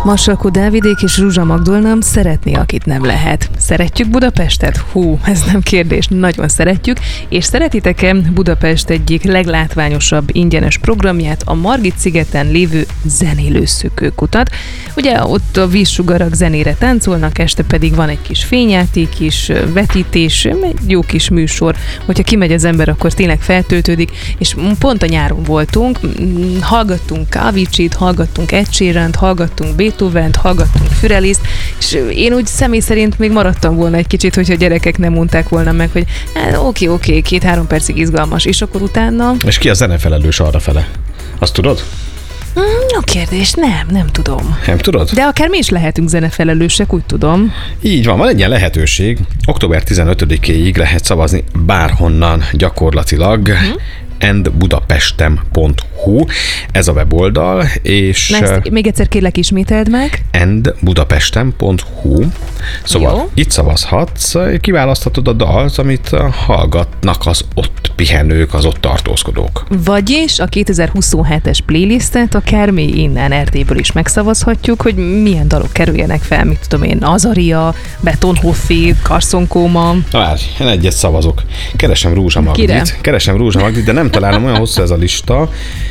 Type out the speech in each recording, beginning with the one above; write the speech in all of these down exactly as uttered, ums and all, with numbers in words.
Marsalkó Dávidék és Zsuzsa Magdolna szeretné, akit nem lehet. Szeretjük Budapestet? Hú, ez nem kérdés, nagyon szeretjük. És szeretitek-e Budapest egyik leglátványosabb ingyenes programját, a Margit-szigeten lévő zenélő szökőkutat? Ugye ott a vízsugarak zenére táncolnak, este pedig van egy kis fényjáték is, vetítés, egy jó kis műsor. Hogyha kimegy az ember, akkor tényleg feltöltődik, és pont a nyáron voltunk, hallgattunk Avicii-t, hallgattunk Ed Sheerant, hallgattunk Beethovent, hallgattunk Füreliszt, és én úgy személy szerint még maradtam volna egy kicsit, hogyha a gyerekek nem mondták volna meg, hogy hát, oké, oké, két-három percig izgalmas, és akkor utána... És ki a zenefelelős arrafele? Azt tudod? Jó kérdés, nem, nem tudom. Nem tudod? De akár mi is lehetünk zenefelelősek, úgy tudom. Így van, van egy ilyen lehetőség. október tizenötödikéig lehet szavazni bárhonnan gyakorlatilag. Hmm. end budapestem pont hu ez a weboldal, és... Na ezt még egyszer kérlek, ismételd meg. end budapestem pont hu Szóval jó. Itt szavazhatsz, kiválaszthatod a dalt, amit hallgatnak az ott pihenők, az ott tartózkodók. Vagyis a kétezer-huszonhetes playlistet akár mi innen er té-ből is megszavazhatjuk, hogy milyen dalok kerüljenek fel, mit tudom én, Azaria, Betonhoffi, Karszon-Kóma. Várj, én egyet szavazok. Keresem Rózsa Magdit. Keresem Rózsa Magdit, de nem találom, olyan hosszú ez a lista,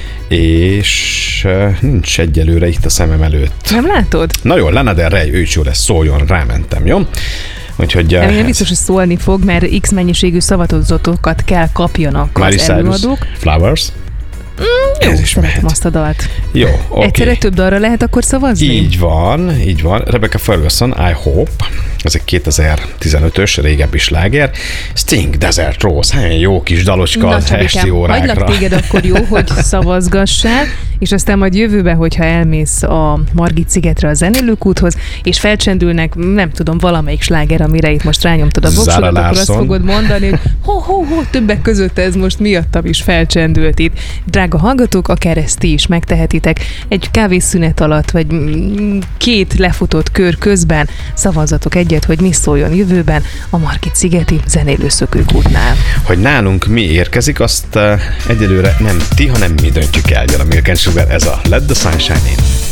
és nincs egyelőre itt a szemem előtt. Nem látod? Na jó, Lana Del Rey, ő is jó lesz, szóljon, rámentem, jó? Úgyhogy... Nem biztos, hogy szólni fog, mert X mennyiségű szavazatokat kell kapjanak Miley az előadók. Flowers. Mm, jó, ez is mehet. Azt a dalt. Jó, oké. Okay. Egyszerre több dalra lehet akkor szavazni? Így van, így van. Rebecca Ferguson, I Hope. Ez egy kétezer-tizenötös régebbi sláger. Sting, Desert Rose. Hát, jó kis dalocska az esti órákra. Hagylak téged akkor jó, hogy szavazgassál, és aztán majd jövőben, hogyha elmész a Margit-szigetre a zenélőkúthoz, és felcsendülnek, nem tudom, valamelyik sláger, amire itt most rányomtad a voksodat, akkor azt fogod mondani, hogy ho, ho, ho, többek között ez most miattam is felcsendült itt. Drága hallgatók, akár ezt ti is megtehetitek. Egy kávészünet alatt, vagy két lefutott kör közben szavazatok egyet, hogy mi szóljon jövőben a Margit-szigeti zenélőszökőkútnál. Hogy nálunk mi érkezik, azt uh, egyelőre nem ti, hanem mi döntjük el. Jön a Milk and Sugar, ez a Let the Sunshine In.